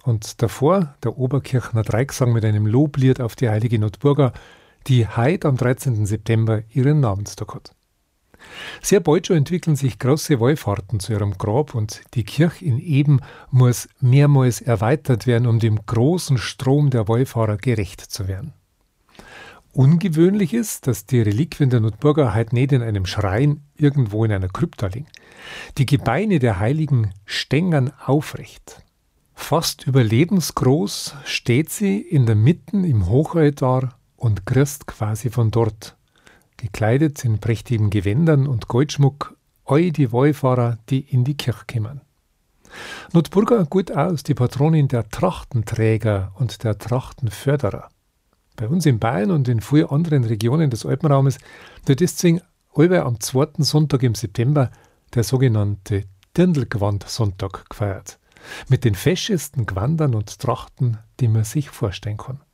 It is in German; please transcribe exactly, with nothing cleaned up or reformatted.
und davor der Oberkirchner Dreigesang mit einem Loblied auf die heilige Notburga, die heute am dreizehnten September ihren Namenstag hat. Sehr bald schon entwickeln sich große Wallfahrten zu ihrem Grab und die Kirche in Eben muss mehrmals erweitert werden, um dem großen Strom der Wallfahrer gerecht zu werden. Ungewöhnlich ist, dass die Reliquien der Notburga heute nicht in einem Schrein irgendwo in einer Krypta liegen. Die Gebeine der Heiligen stängern aufrecht. Fast überlebensgroß steht sie in der Mitte im Hochaltar und grüßt quasi von dort. Gekleidet in prächtigen Gewändern und Goldschmuck, all die Wallfahrer, die in die Kirche kommen. Notburga gut aus, die Patronin der Trachtenträger und der Trachtenförderer. Bei uns in Bayern und in vielen anderen Regionen des Alpenraumes wird deswegen allweil am zweiten Sonntag im September der sogenannte Dirndlgewand-Sonntag gefeiert. Mit den feschesten Gewandern und Trachten, die man sich vorstellen kann.